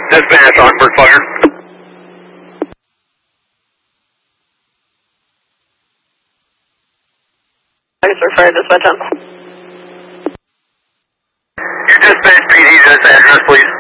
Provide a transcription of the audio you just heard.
Dispatch, Oxford Fire. Oxford Fire, dispatch on. Your dispatch PD, this address, please.